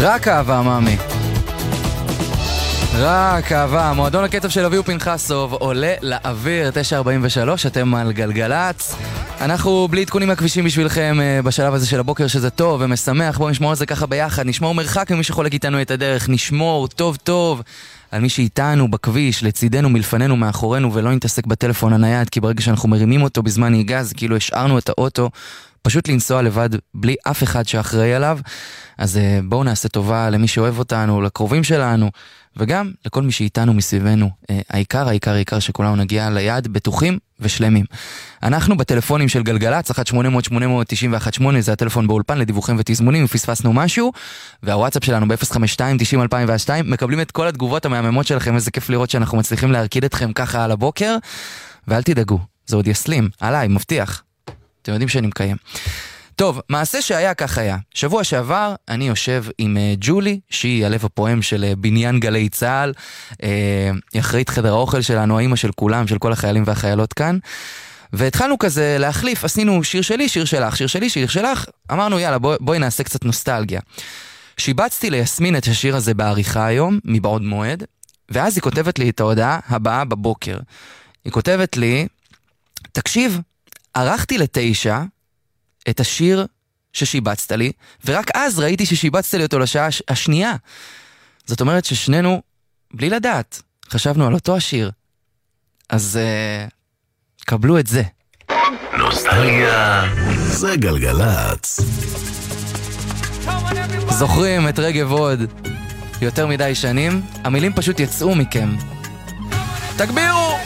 רק אהבה, מאמי. רק אהבה. מועדון הקצב של אביהו פנחסוב עולה לאוויר. 9:43, אתם על גלגלץ. אנחנו בלי עדכונים מהכבישים בשבילכם בשלב הזה של הבוקר, שזה טוב ומשמח. בואו נשמור על זה ככה ביחד. נשמור מרחק ממי שחולק איתנו את הדרך. נשמור טוב טוב על מי שאיתנו בכביש, לצידנו, מלפנינו, מאחורינו, ולא נתעסק בטלפון הנייד, כי ברגע שאנחנו מרימים אותו בזמן נהיגה, זה כאילו השארנו את האוטו פשוט לנסוע לבד בלי אף אחד שאחראי עליו. אז בואו נעשה טובה למי שאוהב אותנו, לקרובים שלנו, וגם לכל מי שאיתנו מסביבנו. העיקר שכולנו נגיע ליעד בטוחים ושלמים. אנחנו בטלפונים של גלגלץ, 1-800-891-8, זה הטלפון באולפן לדיווחים ותזמונים, אם פספסנו משהו, והוואטסאפ שלנו ב-052-90-2002, מקבלים את כל התגובות המהממות שלכם, איזה כיף לראות שאנחנו מצליחים להרקיד אתכם ככה על הבוקר, ואל תדאגו, זה עוד יסלים, עליי, מבטיח. אתם יודעים שאני מקיים. טוב, מעשה שהיה כך היה. שבוע שעבר אני יושב עם ג'ולי, שהיא הלב הפועם של בניין גלי צהל, היא אחראית חדר האוכל שלנו, האמא של כולם, של כל החיילים והחיילות כאן, והתחלנו כזה להחליף, עשינו שיר שלי, שיר שלך, שיר שלי, שיר שלך, אמרנו יאללה בואי נעשה קצת נוסטלגיה. שיבצתי ליסמין את השיר הזה בעריכה היום, מבעוד מועד, ואז היא כותבת לי את ההודעה הבאה בבוקר. היא כותבת לי, תקשיב, ערכתי 9 את השיר ששיבצת לי, ורק אז ראיתי ששיבצת לי אותו לשעה השנייה. זאת אומרת ששנינו, בלי לדעת, חשבנו על אותו השיר. אז קבלו את זה. נוסטלגיה זה גלגלץ. זוכרים את רגב עוד יותר מדי שנים? המילים פשוט יצאו מכם. תגבירו!